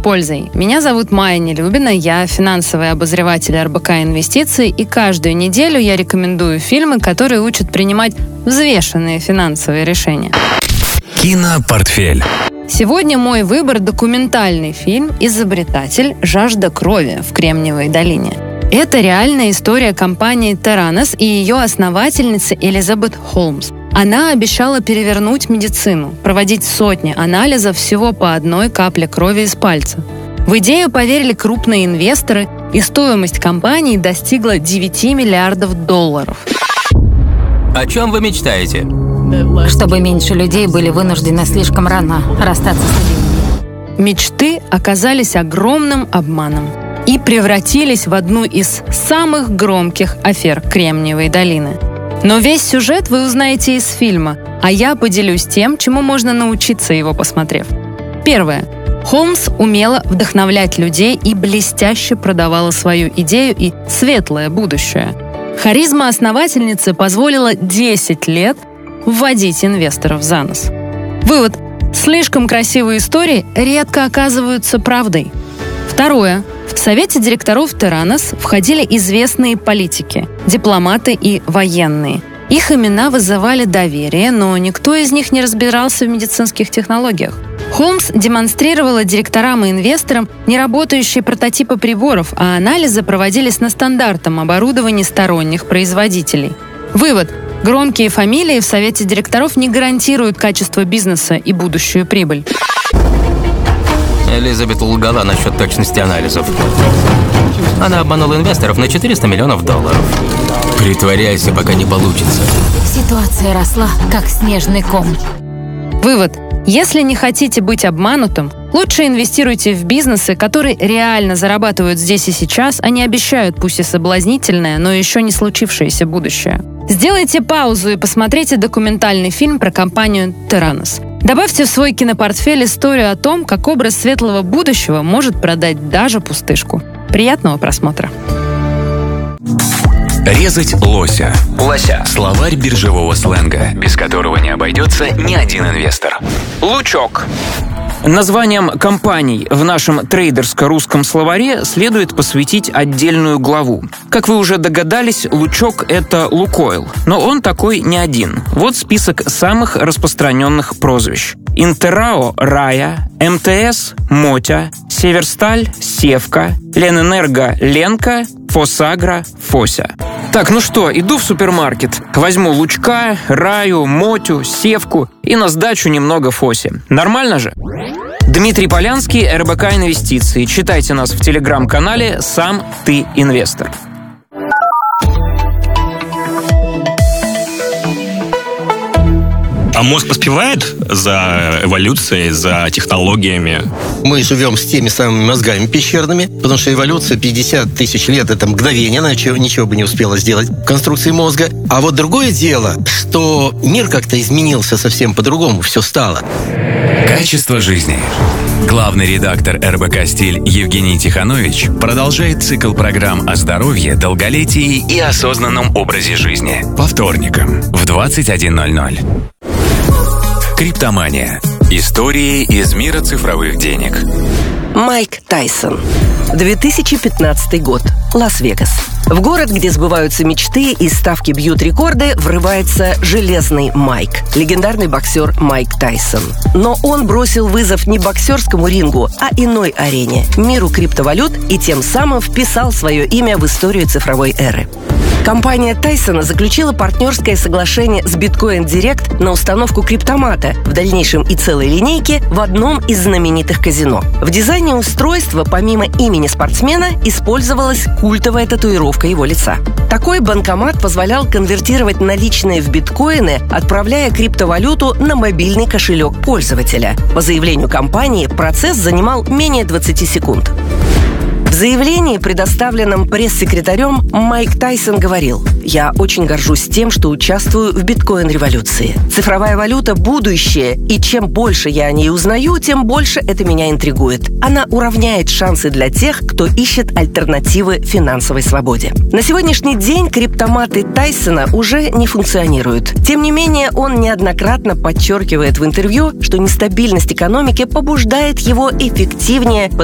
пользой. Меня зовут Майя Нелюбина, я финансовый обозреватель РБК Инвестиций, и каждую неделю я рекомендую фильмы, которые учат принимать взвешенные финансовые решения. Кинопортфель. Сегодня мой выбор – документальный фильм «Изобретатель. Жажда крови» в Кремниевой долине. Это реальная история компании Theranos и ее основательницы Элизабет Холмс. Она обещала перевернуть медицину, проводить сотни анализов всего по одной капле крови из пальца. В идею поверили крупные инвесторы, и стоимость компании достигла $9 миллиардов. О чем вы мечтаете? Чтобы меньше людей были вынуждены слишком рано расстаться с людьми. Мечты оказались огромным обманом и превратились в одну из самых громких афер Кремниевой долины. Но весь сюжет вы узнаете из фильма, а я поделюсь тем, чему можно научиться, его посмотрев. Первое. Холмс умела вдохновлять людей и блестяще продавала свою идею и светлое будущее. Харизма основательницы позволила 10 лет вводить инвесторов за нос. Вывод. Слишком красивые истории редко оказываются правдой. Второе. В совете директоров Theranos входили известные политики, дипломаты и военные. Их имена вызывали доверие, но никто из них не разбирался в медицинских технологиях. Холмс демонстрировала директорам и инвесторам неработающие прототипы приборов, а анализы проводились на стандартном оборудовании сторонних производителей. Вывод. Громкие фамилии в совете директоров не гарантируют качество бизнеса и будущую прибыль. Элизабет лгала насчет точности анализов. Она обманула инвесторов на $400 миллионов. Притворяйся, пока не получится. Ситуация росла, как снежный ком. Вывод. Если не хотите быть обманутым, лучше инвестируйте в бизнесы, которые реально зарабатывают здесь и сейчас, а не обещают пусть и соблазнительное, но еще не случившееся будущее. Сделайте паузу и посмотрите документальный фильм про компанию Theranos. Добавьте в свой кинопортфель историю о том, как образ светлого будущего может продать даже пустышку. Приятного просмотра. Резать лося. Словарь биржевого сленга, без которого не обойдется ни один инвестор. Лучок. Названиям компаний в нашем трейдерско-русском словаре следует посвятить отдельную главу. Как вы уже догадались, Лучок — это Лукойл, но он такой не один. Вот список самых распространенных прозвищ. Интеррао — Рая, МТС — Мотя, Северсталь — Севка, Ленэнерго — Ленка, Фосагро — Фося. Так, ну что, иду в супермаркет, возьму Лучка, Раю, Мотю, Севку и на сдачу немного Фоси. Нормально же? Дмитрий Полянский, РБК Инвестиции. Читайте нас в телеграм-канале «Сам ты инвестор». А мозг поспевает за эволюцией, за технологиями? Мы живем с теми самыми мозгами пещерными, потому что эволюция 50 тысяч лет — это мгновение, она ничего бы не успела сделать в конструкции мозга. А вот другое дело, что мир как-то изменился совсем по-другому, все стало. Качество жизни. Главный редактор РБК «Стиль» Евгений Тиханович продолжает цикл программ о здоровье, долголетии и осознанном образе жизни. По вторникам в 21:00. Криптомания. Истории из мира цифровых денег. Майк Тайсон. 2015 год. Лас-Вегас. В город, где сбываются мечты и ставки бьют рекорды, врывается Железный Майк, легендарный боксер Майк Тайсон. Но он бросил вызов не боксерскому рингу, а иной арене – миру криптовалют, и тем самым вписал свое имя в историю цифровой эры. Компания Тайсона заключила партнерское соглашение с Bitcoin Direct на установку криптомата, в дальнейшем и целой линейки, в одном из знаменитых казино. В дизайне устройства, помимо имени спортсмена, использовалась культовая татуировка его лица. Такой банкомат позволял конвертировать наличные в биткоины, отправляя криптовалюту на мобильный кошелек пользователя. По заявлению компании, процесс занимал менее 20 секунд. В заявлении, предоставленном пресс-секретарем, Майк Тайсон говорил: «Я очень горжусь тем, что участвую в биткоин-революции. Цифровая валюта – будущее, и чем больше я о ней узнаю, тем больше это меня интригует. Она уравняет шансы для тех, кто ищет альтернативы финансовой свободе». На сегодняшний день криптоматы Тайсона уже не функционируют. Тем не менее, он неоднократно подчеркивает в интервью, что нестабильность экономики побуждает его эффективнее